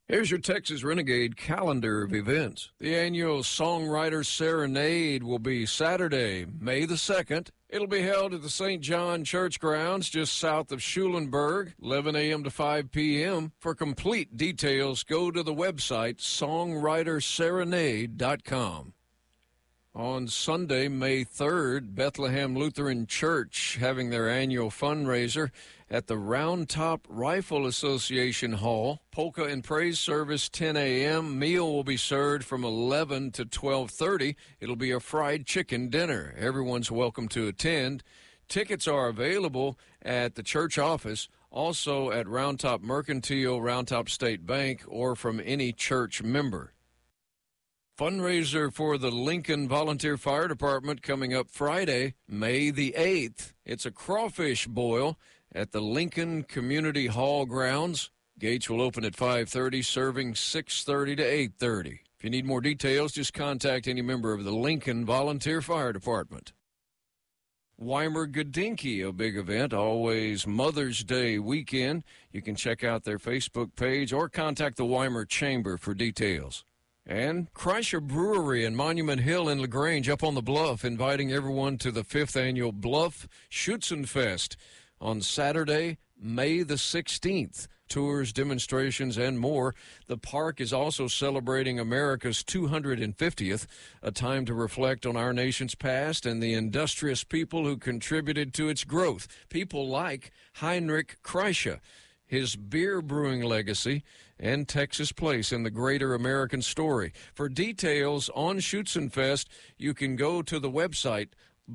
Here's your Texas Renegade calendar of events. The annual Songwriter Serenade will be Saturday, May the 2nd. It'll be held at the St. John Church grounds just south of Schulenburg, 11 a.m. to 5 p.m. For complete details, go to the website songwriterserenade.com. On Sunday, May 3rd, Bethlehem Lutheran Church having their annual fundraiser at the Round Top Rifle Association Hall. Polka and praise service 10 a.m. Meal will be served from 11 to 12:30. It'll be a fried chicken dinner. Everyone's welcome to attend. Tickets are available at the church office, also at Round Top Mercantile, Round Top State Bank, or from any church member. Fundraiser for the Lincoln Volunteer Fire Department coming up Friday, May the 8th. It's a crawfish boil at the Lincoln Community Hall grounds. Gates will open at 5:30, serving 6:30 to 8:30. If you need more details, just contact any member of the Lincoln Volunteer Fire Department. Weimer Gudinki, a big event, always Mother's Day weekend. You can check out their Facebook page or contact the Weimer Chamber for details. And Kreischer Brewery in Monument Hill in LaGrange up on the bluff, inviting everyone to the 5th annual Bluff Schützenfest on Saturday, May the 16th. Tours, demonstrations, and more. The park is also celebrating America's 250th, a time to reflect on our nation's past and the industrious people who contributed to its growth. People like Heinrich Kreischer, his beer brewing legacy, and Texas place in the greater American story. For details on Schützenfest, you can go to the website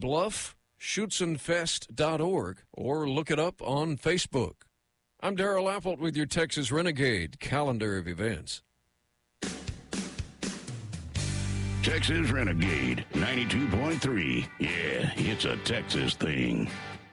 bluffschützenfest.org or look it up on Facebook. I'm Darrell Apple with your Texas Renegade calendar of events. Texas Renegade 92.3. Yeah, it's a Texas thing.